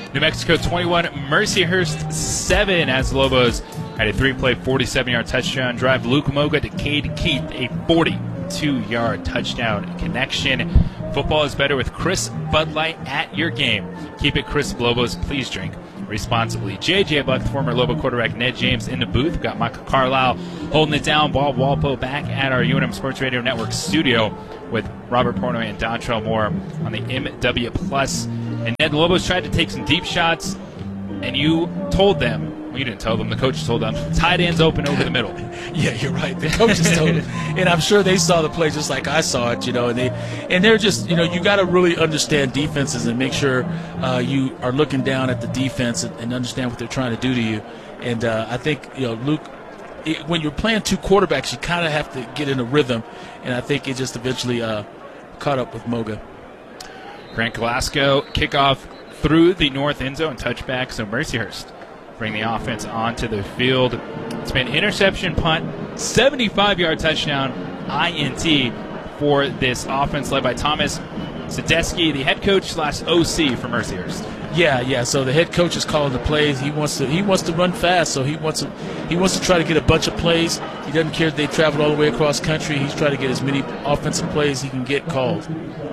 New Mexico 21, Mercyhurst 7 as the Lobos had a 3-play, 47-yard touchdown drive. Luke Moga to Cade Keith, a 42-yard touchdown connection. Football is better with crisp Bud Light at your game. Keep it crisp, Lobos. Please drink responsibly. J.J. Buck, former Lobo quarterback Ned James in the booth. We've got Michael Carlisle holding it down. Bob Walpo back at our UNM Sports Radio Network studio with Robert Portnoy and Dontrell Moore on the MW+. And Ned, the Lobos tried to take some deep shots, and you told them, well, you didn't tell them, the coach told them, tight ends open over the middle. Yeah, you're right. The coaches told them. And I'm sure they saw the play just like I saw it, and they're just, you got to really understand defenses and make sure you are looking down at the defense and understand what they're trying to do to you. And I think, Luke, when you're playing two quarterbacks, you kind of have to get in a rhythm, and I think it just eventually caught up with Moga. Grant Glasgow, kickoff through the north end zone, touchback, so Mercyhurst bring the offense onto the field. It's been interception, punt, 75-yard touchdown, INT for this offense led by Thomas Sadesky, the head coach / OC for Mercyhurst. Yeah. So the head coach is calling the plays. He wants to run fast, so he wants to try to get a bunch of plays. He doesn't care if they travel all the way across country. He's trying to get as many offensive plays he can get called.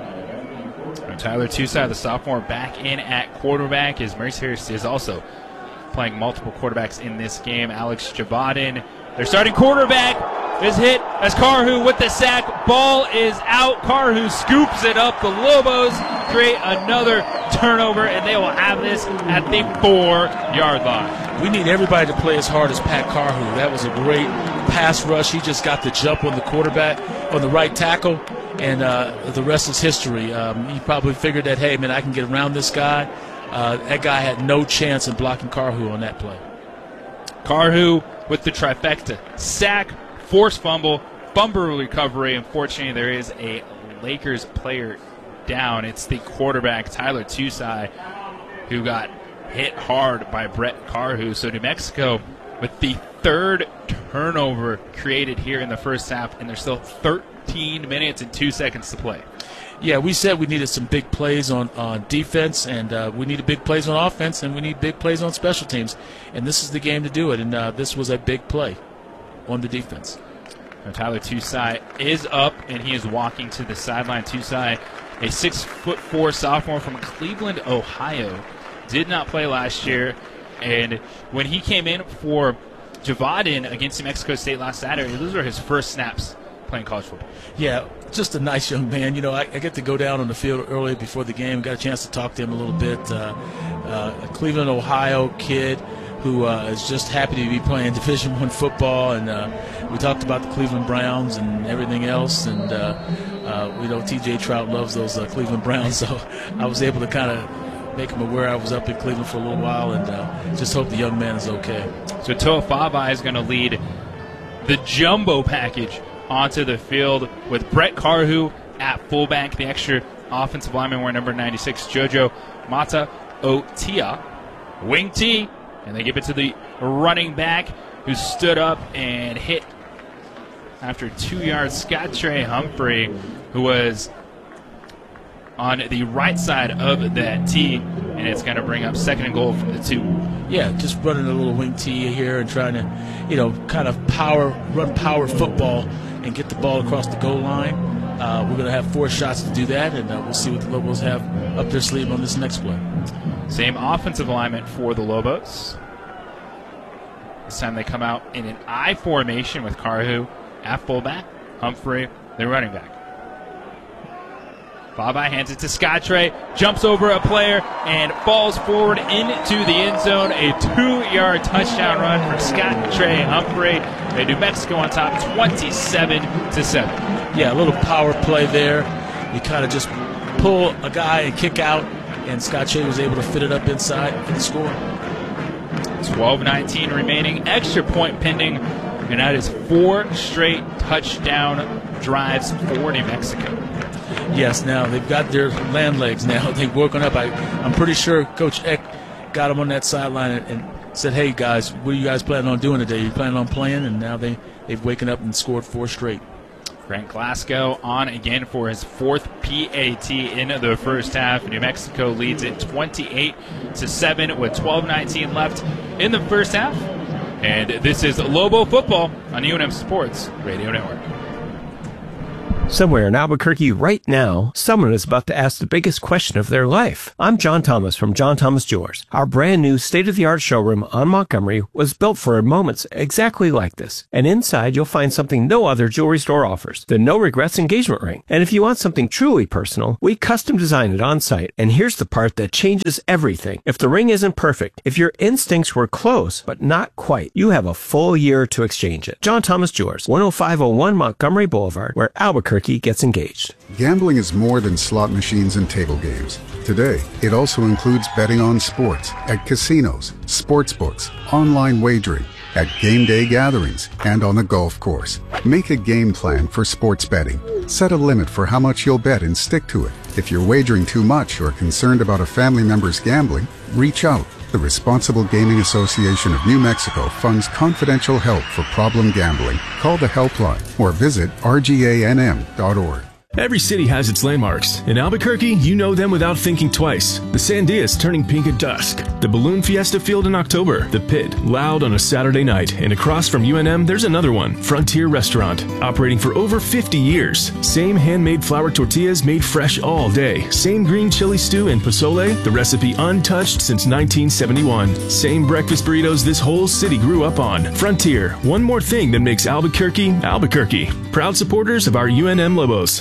Tyler Tusai, the sophomore, back in at quarterback, as Mercyhurst is also playing multiple quarterbacks in this game. Alex Javadin, their starting quarterback, is hit as Carhu with the sack. Ball is out. Carhu scoops it up. The Lobos create another turnover, and they will have this at the 4-yard line. We need everybody to play as hard as Pat Carhu. That was a great pass rush. He just got the jump on the quarterback, on the right tackle, and the rest is history. He probably figured that, hey, man, I can get around this guy. That guy had no chance in blocking Carhu on that play. Carhu with the trifecta. Sack, forced fumble, fumble recovery. Unfortunately, there is a Lakers player down. It's the quarterback, Tyler Tusai, who got hit hard by Brett Carhu. So New Mexico with the third turnover created here in the first half, and there's still 13 minutes and 2 seconds to play. Yeah, we said we needed some big plays on defense, and we needed big plays on offense, and we need big plays on special teams. And this is the game to do it, and this was a big play on the defense. Now, Tyler Tusai is up, and he is walking to the sideline. Tusai, a 6'4" sophomore from Cleveland, Ohio, did not play last year. And when he came in for Javadin against New Mexico State last Saturday, those were his first snaps playing college football. Yeah, just a nice young man. I get to go down on the field early before the game, got a chance to talk to him a little bit. A Cleveland, Ohio kid who is just happy to be playing Division I football, and we talked about the Cleveland Browns and everything else, and we know T.J. Trout loves those Cleveland Browns, so I was able to kind of make him aware I was up in Cleveland for a little while, and just hope the young man is okay. So Toa Fabai is going to lead the jumbo package onto the field with Brett Carhu at fullback. The extra offensive lineman wearing number 96, Jojo Mata Otia, wing T, and they give it to the running back who stood up and hit after 2 yards. Scott Trey Humphrey, who was on the right side of that T, and it's going to bring up 2nd and goal from the 2. Yeah, just running a little wing T here and trying to, kind of run power football and get the ball across the goal line. We're going to have 4 shots to do that, and we'll see what the Lobos have up their sleeve on this next play. Same offensive alignment for the Lobos. This time they come out in an I formation with Carhu at fullback, Humphrey, the running back. Fabai hands it to Scott Trey, jumps over a player, and falls forward into the end zone. A 2-yard touchdown run for Scott Trey Humphrey. New Mexico on top, 27-7. Yeah, a little power play there. You kind of just pull a guy and kick out, and Scott Trey was able to fit it up inside for the score. 12:19 remaining, extra point pending, and that is 4 straight touchdown drives for New Mexico. Yes, now they've got their land legs now. They've woken up. I'm pretty sure Coach Eck got them on that sideline and said, hey, guys, what are you guys planning on doing today? You planning on playing? And now they've waken up and scored 4 straight. Grant Glasgow on again for his 4th PAT in the first half. New Mexico leads it 28-7 with 12:19 left in the first half. And this is Lobo Football on UNM Sports Radio Network. Somewhere in Albuquerque right now, someone is about to ask the biggest question of their life. I'm John Thomas from John Thomas Jewelers. Our brand new state-of-the-art showroom on Montgomery was built for moments exactly like this. And inside, you'll find something no other jewelry store offers, the No Regrets engagement ring. And if you want something truly personal, we custom design it on site. And here's the part that changes everything. If the ring isn't perfect, if your instincts were close but not quite, you have a full year to exchange it. John Thomas Jewelers, 10501 Montgomery Boulevard, where Albuquerque gets engaged. Gambling is more than slot machines and table games. Today, it also includes betting on sports, at casinos, sports books, online wagering, at game day gatherings, and on the golf course. Make a game plan for sports betting. Set a limit for how much you'll bet and stick to it. If you're wagering too much or concerned about a family member's gambling, reach out. The Responsible Gaming Association of New Mexico funds confidential help for problem gambling. Call the helpline or visit rganm.org. Every city has its landmarks. In Albuquerque, you know them without thinking twice. The Sandias turning pink at dusk. The Balloon Fiesta Field in October. The Pit, loud on a Saturday night. And across from UNM, there's another one, Frontier Restaurant, operating for over 50 years. Same handmade flour tortillas made fresh all day. Same green chili stew and pozole, the recipe untouched since 1971. Same breakfast burritos this whole city grew up on. Frontier, one more thing that makes Albuquerque, Albuquerque. Proud supporters of our UNM Lobos.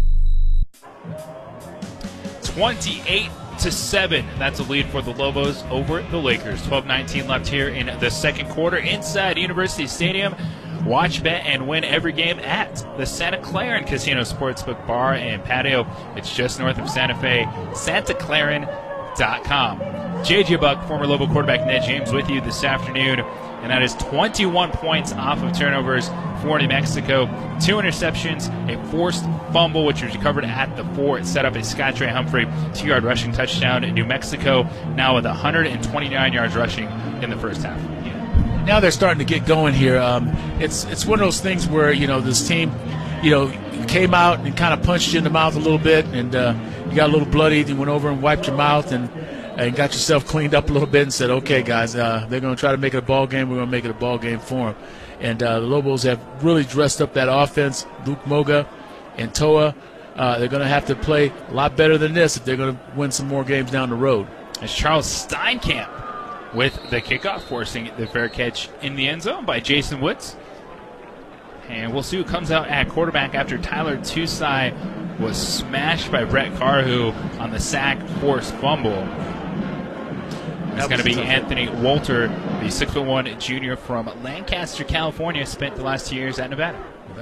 28-7. That's a lead for the Lobos over the Lakers. 12:19 left here in the second quarter inside University Stadium. Watch, bet, and win every game at the Santa Clara Casino Sportsbook Bar and Patio. It's just north of Santa Fe. SantaClaran.com. J.J. Buck, former Lobo quarterback Ned James, with you this afternoon. And that is 21 points off of turnovers for New Mexico. 2 interceptions, a forced fumble, which was recovered at the 4. It set up a Skytrey Humphrey 2-yard rushing touchdown in New Mexico, now with 129 yards rushing in the first half. Now they're starting to get going here. It's one of those things where, this team, came out and kind of punched you in the mouth a little bit, and you got a little bloodied and went over and wiped your mouth and got yourself cleaned up a little bit and said, okay, guys, they're going to try to make it a ball game. We're going to make it a ball game for them. And the Lobos have really dressed up that offense. Luke Moga and Toa, they're going to have to play a lot better than this if they're going to win some more games down the road. It's Charles Steinkamp with the kickoff, forcing the fair catch in the end zone by Jason Woods. And we'll see who comes out at quarterback after Tyler Tusai was smashed by Brett Carhu on the sack forced fumble. It's going to be Anthony Walter, the 6'1" junior from Lancaster, California, spent the last 2 years at Nevada.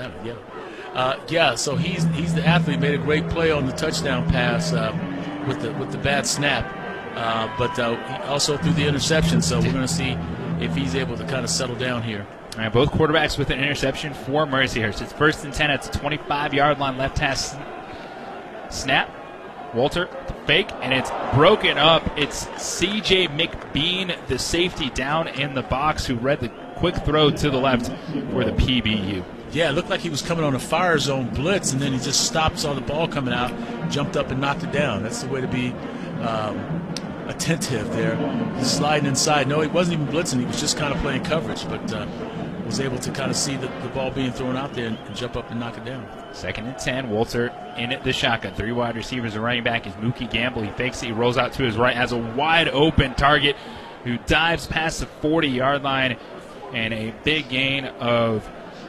So he's the athlete. Made a great play on the touchdown pass with the bad snap, but also threw the interception. So we're going to see if he's able to kind of settle down here. All right, both quarterbacks with an interception for Mercyhurst. It's 1st and 10 at the 25-yard line. Left hash snap. Walter, fake, and it's broken up. It's C.J. McBean, the safety down in the box, who read the quick throw to the left for the PBU. Yeah, it looked like he was coming on a fire zone blitz, and then he just stopped, saw the ball coming out, jumped up and knocked it down. That's the way to be attentive there. He's sliding inside. No, he wasn't even blitzing. He was just kind of playing coverage, but was able to kind of see the ball being thrown out there and jump up and knock it down. 2nd and 10, Walter in the shotgun. 3 wide receivers. The running back is Mookie Gamble. He fakes it. He rolls out to his right, has a wide open target who dives past the 40-yard line, and a big gain of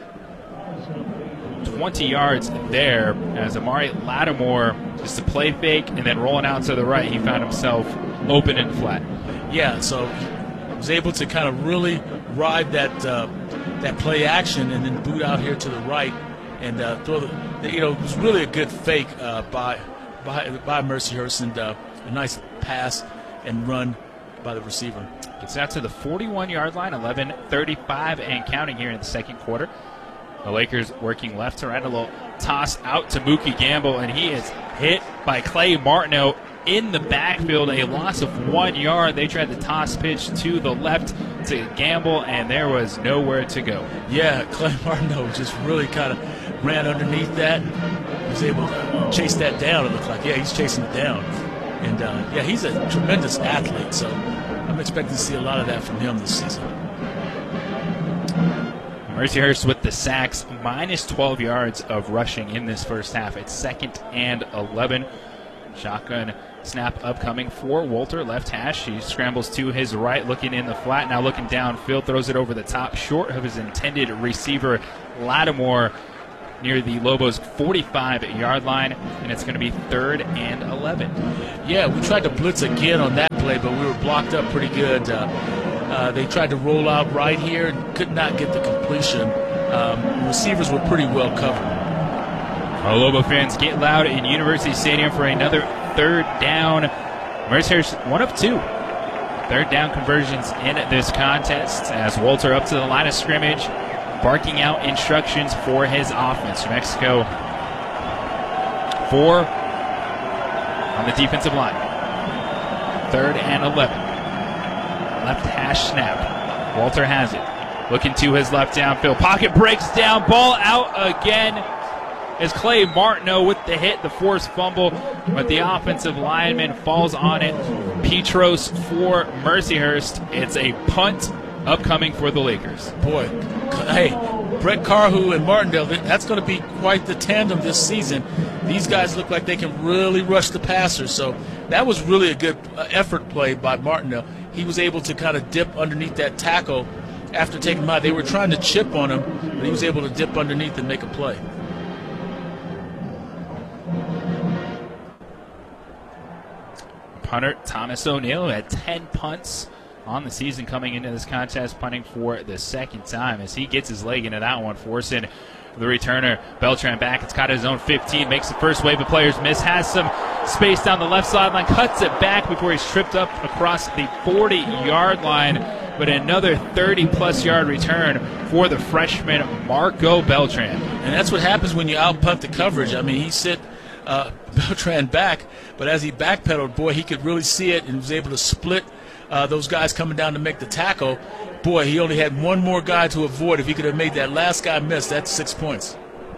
20 yards there as Amari Lattimore, just a play fake and then rolling out to the right, he found himself open and flat. Yeah, so he was able to kind of really ride that play action and then boot out here to the right and throw it was really a good fake by Mercyhurst, and a nice pass and run by the receiver. Gets out to the 41-yard line, 11:35 and counting here in the second quarter. The Lakers working left to right, a little toss out to Mookie Gamble, and he is hit by Clay Martineau in the backfield, a loss of 1 yard. They tried the toss pitch to the left to Gamble, and there was nowhere to go. Yeah, Clay Martineau just really kind of ran underneath that. He was able to chase that down, it looked like. Yeah, he's chasing it down. And, yeah, he's a tremendous athlete, so I'm expecting to see a lot of that from him this season. Mercyhurst with the sacks, minus 12 yards of rushing in this first half. It's 2nd and 11. Shotgun snap upcoming for Walter, left hash. He scrambles to his right, looking in the flat, now looking downfield, throws it over the top, short of his intended receiver, Lattimore, near the Lobos' 45-yard line, and it's going to be 3rd and 11. Yeah, we tried to blitz again on that play, but we were blocked up pretty good. They tried to roll out right here and could not get the completion. Receivers were pretty well covered. Our Lobo fans get loud in University Stadium for another 3rd down. Mercyhurst 1 of 2 3rd down conversions in this contest as Walter up to the line of scrimmage, barking out instructions for his offense. New Mexico 4 on the defensive line. 3rd and 11. Left hash snap. Walter has it. Looking to his left downfield. Pocket breaks down. Ball out again as Clay Martineau with the hit, the forced fumble, but the offensive lineman falls on it. Petros for Mercyhurst. It's a punt upcoming for the Lakers. Boy, hey, Brett Carhu and Martindale, that's going to be quite the tandem this season. These guys look like they can really rush the passer, so that was really a good effort play by Martindale. He was able to kind of dip underneath that tackle after taking him out. They were trying to chip on him, but he was able to dip underneath and make a play. Punter Thomas O'Neill had 10 punts on the season coming into this contest, punting for the 2nd time as he gets his leg into that one, forcing the returner Beltran back. It's got his own 15, makes the first wave of players miss, has some space down the left sideline, cuts it back before he's tripped up across the 40-yard line, but another 30-plus yard return for the freshman Marco Beltran. And that's what happens when you out-punt the coverage. I mean, he sent Beltran back, but as he backpedaled, boy, he could really see it and was able to split those guys coming down to make the tackle. Boy, he only had one more guy to avoid. If he could have made that last guy miss, that's 6 points.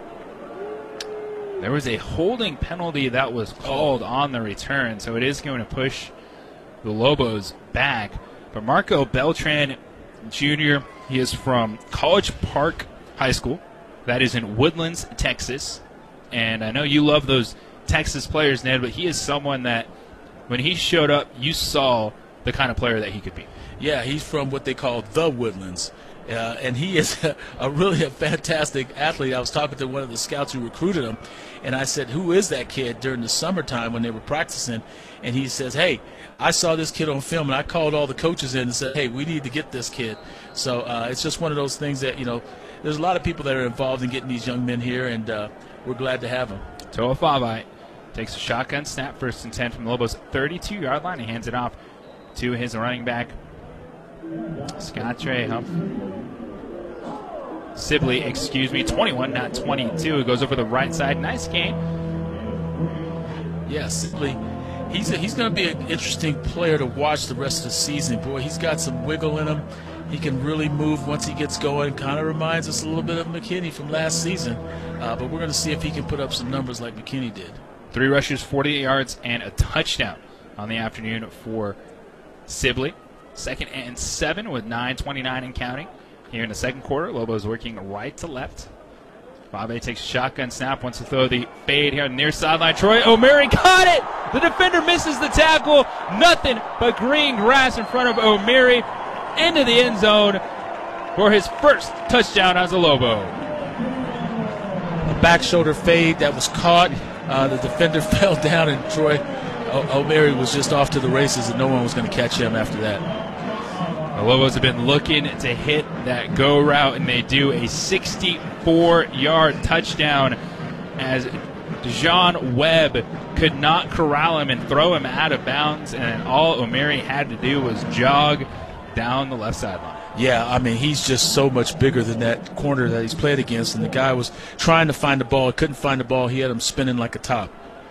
There was a holding penalty that was called on the return, so it is going to push the Lobos back. But Marco Beltran Jr., he is from College Park High School. That is in Woodlands, Texas. And I know you love those Texas players, Ned, but he is someone that when he showed up, you saw the kind of player that he could be. Yeah, he's from what they call the Woodlands. And he is really a fantastic athlete. I was talking to one of the scouts who recruited him, and I said, who is that kid during the summertime when they were practicing? And he says, hey, I saw this kid on film, and I called all the coaches in and said, hey, we need to get this kid. So it's just one of those things that, you know, there's a lot of people that are involved in getting these young men here, and we're glad to have them. Toa Favai takes a shotgun snap, 1st and 10 from the Lobos' 32-yard line. He hands it off to his running back, Scott Trey Sibley, 21, not 22. It goes over the right side. Nice game. Yeah, Sibley, he's going to be an interesting player to watch the rest of the season. Boy, he's got some wiggle in him. He can really move once he gets going. Kind of reminds us a little bit of McKinney from last season. But we're going to see if he can put up some numbers like McKinney did. 3 rushes, 48 yards, and a touchdown on the afternoon for Sibley. 2nd and 7 with 9:29 and counting. Here in the second quarter, Lobos working right to left. Fabe takes a shotgun snap, wants to throw the fade here on the near sideline. Troy O'Mary caught it! The defender misses the tackle. Nothing but green grass in front of O'Mary into the end zone for his first touchdown as a Lobo. A back shoulder fade that was caught. The defender fell down, and Troy O'Mary was just off to the races, and no one was going to catch him after that. The Lobos have been looking to hit that go route, and they do. A 64-yard touchdown as Dejon Webb could not corral him and throw him out of bounds, and all O'Mary had to do was jog down the left sideline. Yeah, I mean, he's just so much bigger than that corner that he's played against, and the guy was trying to find the ball, couldn't find the ball. He had him spinning like a top.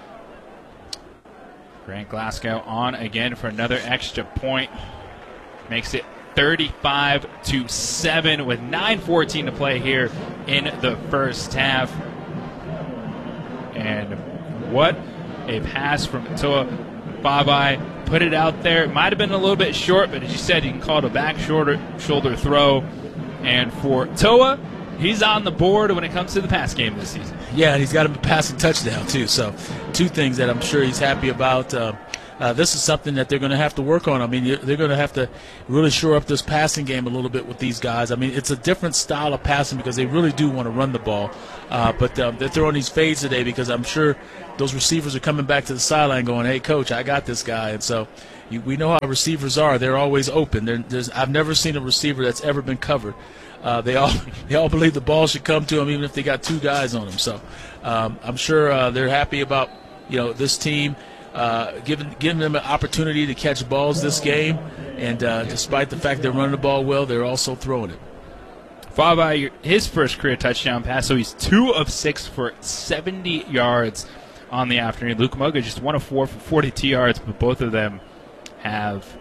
Grant Glasgow on again for another extra point. Makes it 35-7 with 9:14 to play here in the first half. And what a pass from Toa Vavae. Put it out there. It might have been a little bit short, but as you said, you can call it a back shoulder throw. And for Toa, he's on the board when it comes to the pass game this season. Yeah, and he's got a passing touchdown, too. So 2 things that I'm sure he's happy about. This is something that they're going to have to work on. I mean, they're going to have to really shore up this passing game a little bit with these guys. I mean, it's a different style of passing because they really do want to run the ball. But they're throwing these fades today because I'm sure those receivers are coming back to the sideline going, hey, Coach, I got this guy. And so we know how receivers are. They're always open. I've never seen a receiver that's ever been covered. They all believe the ball should come to them even if they got 2 guys on them. So I'm sure they're happy about this team. Giving them an opportunity to catch balls this game, and despite the fact they're running the ball well, they're also throwing it. Vavae, his first career touchdown pass, so he's 2 of 6 for 70 yards on the afternoon. Lukumoga just 1 of 4 for 42 yards, but both of them have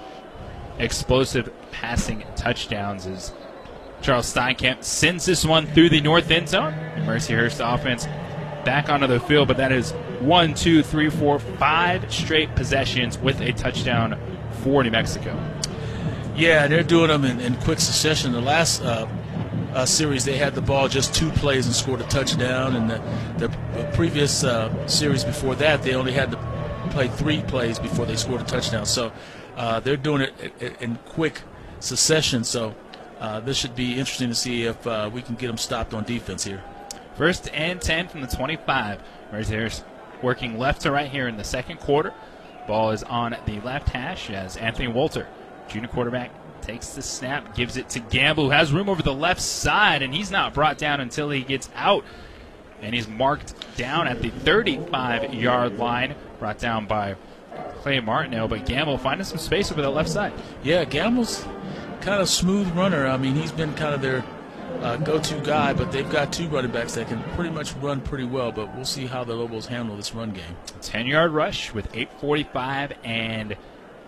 explosive passing touchdowns as Charles Steinkamp sends this one through the north end zone. Mercyhurst offense back onto the field, but that is 1, 2, 3, 4, 5 straight possessions with a touchdown for New Mexico. Yeah, they're doing them in quick succession. The last series, they had the ball just 2 plays and scored a touchdown, and the previous series before that, they only had to play 3 plays before they scored a touchdown. So they're doing it in quick succession. So this should be interesting to see if we can get them stopped on defense here. 1st and 10 from the 25. Mercyhurst working left to right here in the second quarter. Ball is on the left hash as Anthony Walter, junior quarterback, takes the snap, gives it to Gamble, who has room over the left side, and he's not brought down until he gets out. And he's marked down at the 35-yard line, brought down by Clay Martineau, but Gamble finding some space over the left side. Yeah, Gamble's kind of smooth runner. I mean, he's been kind of their go-to guy, but they've got 2 running backs that can pretty much run pretty well, but we'll see how the Lobos handle this run game. 10-yard rush with 8:45, and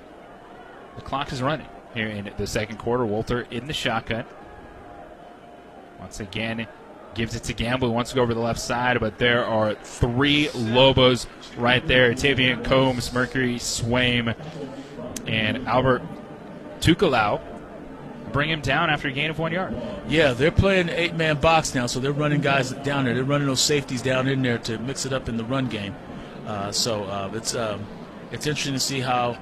the clock is running here in the second quarter. Walter in the shotgun. Once again, gives it to Gamble, who wants to go over the left side, but there are 3 Lobos right there. Tavian Combs, Mercury Swaim, and Albert Tukalau. Bring him down after a gain of 1 yard. Yeah, they're playing 8-man box now, so they're running guys down there. They're running those safeties down in there to mix it up in the run game. So it's interesting to see how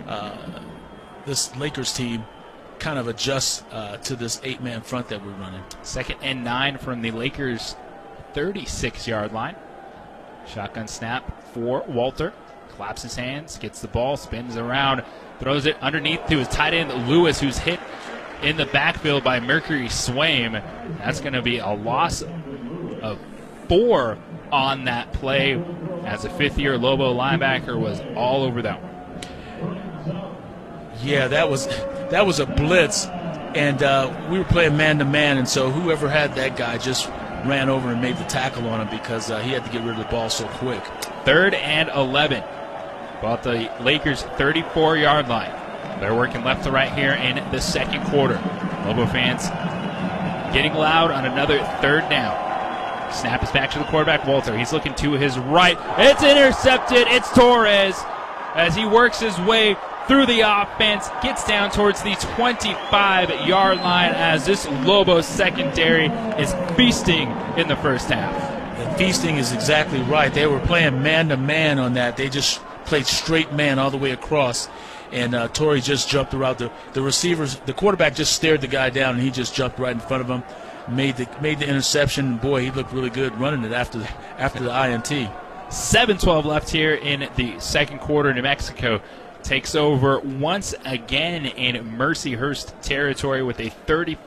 this Lakers team kind of adjusts to this 8-man front that we're running. 2nd and 9 from the Lakers' 36-yard line. Shotgun snap for Walter. Claps his hands, gets the ball, spins around, throws it underneath to his tight end Lewis, who's hit in the backfield by Mercury Swaim. That's going to be a loss of 4 on that play, as a 5th-year Lobo linebacker was all over that one. Yeah, that was a blitz, and we were playing man-to-man, and so whoever had that guy just ran over and made the tackle on him because he had to get rid of the ball so quick. 3rd and 11. About the Lakers' 34-yard line. They're working left to right here in the second quarter. Lobo fans getting loud on another 3rd down. Snap is back to the quarterback, Walter. He's looking to his right. It's intercepted. It's Torres as he works his way through the offense, gets down towards the 25-yard line as this Lobo secondary is feasting in the first half. And feasting is exactly right. They were playing man-to-man on that. They just played straight man all the way across. And Torrey just jumped around. The receivers, the quarterback just stared the guy down, and he just jumped right in front of him, made the interception. Boy, he looked really good running it after the INT. 7:12 left here in the second quarter. New Mexico takes over once again in Mercyhurst territory with a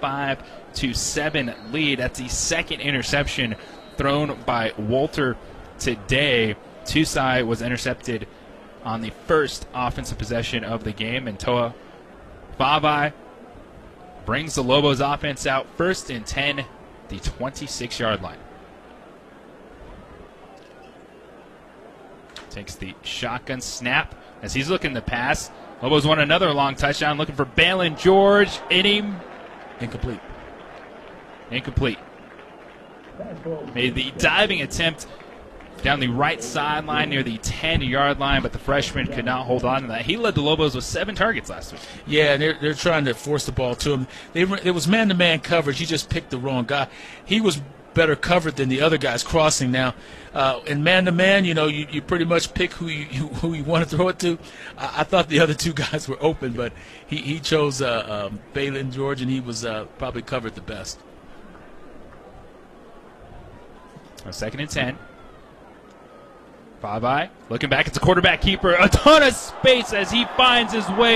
35-7 lead. That's the 2nd interception thrown by Walter today. Tusai was intercepted on the first offensive possession of the game, and Toa Vavae brings the Lobos offense out 1st and 10, the 26-yard line. Takes the shotgun snap as he's looking to pass. Lobos won another long touchdown, looking for Balin George. Incomplete. Made the diving attempt down the right sideline near the 10-yard line, but the freshman could not hold on to that. He led the Lobos with 7 targets last week. Yeah, and they're trying to force the ball to him. There was man-to-man coverage. He just picked the wrong guy. He was better covered than the other guys crossing. Now, in man-to-man, you pretty much pick who you want to throw it to. I thought the other 2 guys were open, but he chose Balin George, and he was probably covered the best. 2nd and 10. Bye-bye. Looking back, it's a quarterback keeper. A ton of space as he finds his way